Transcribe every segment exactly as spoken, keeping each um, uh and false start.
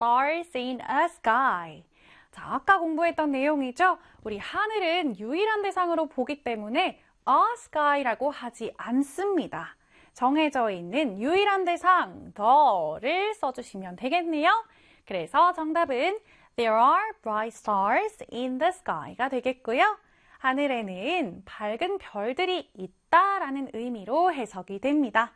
stars in a sky. 자, 아까 공부했던 내용이죠? 우리 하늘은 유일한 대상으로 보기 때문에 a sky라고 하지 않습니다. 정해져 있는 유일한 대상 the를 써주시면 되겠네요. 그래서 정답은 There are bright stars in the sky가 되겠고요. 하늘에는 밝은 별들이 있다라는 의미로 해석이 됩니다.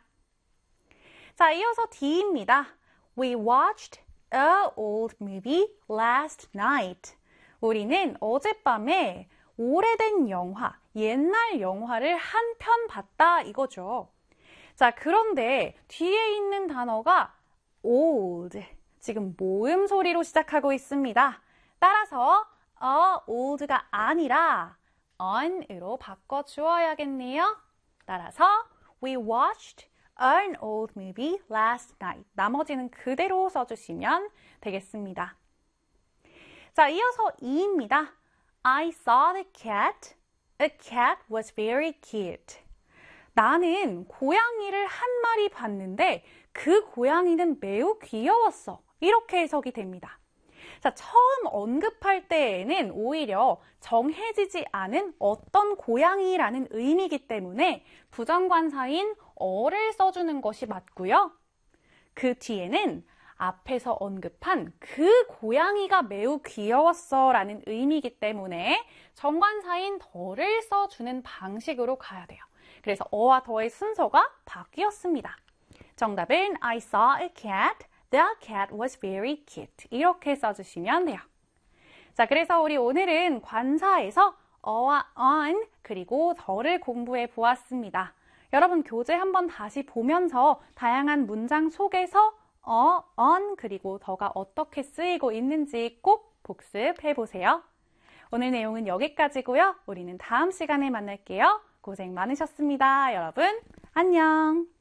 자, 이어서 D입니다. We watched a old movie last night. 우리는 어젯밤에 오래된 영화, 옛날 영화를 한 편 봤다 이거죠. 자, 그런데 뒤에 있는 단어가 old. 지금 모음 소리로 시작하고 있습니다. 따라서 a old가 아니라 on으로 바꿔 주어야겠네요. 따라서 we watched an old movie last night. 나머지는 그대로 써주시면 되겠습니다. 자, 이어서 E입니다. I saw the cat. A cat was very cute. 나는 고양이를 한 마리 봤는데 그 고양이는 매우 귀여웠어. 이렇게 해석이 됩니다. 자, 처음 언급할 때에는 오히려 정해지지 않은 어떤 고양이라는 의미이기 때문에 부정관사인 어를 써주는 것이 맞고요. 그 뒤에는 앞에서 언급한 그 고양이가 매우 귀여웠어 라는 의미이기 때문에 정관사인 더를 써주는 방식으로 가야 돼요. 그래서 어와 더의 순서가 바뀌었습니다. 정답은 I saw a cat. The cat was very cute. 이렇게 써주시면 돼요. 자, 그래서 우리 오늘은 관사에서 어와 on 그리고 더를 공부해 보았습니다. 여러분 교재 한번 다시 보면서 다양한 문장 속에서 어, on 그리고 더가 어떻게 쓰이고 있는지 꼭 복습해 보세요. 오늘 내용은 여기까지고요. 우리는 다음 시간에 만날게요. 고생 많으셨습니다. 여러분 안녕.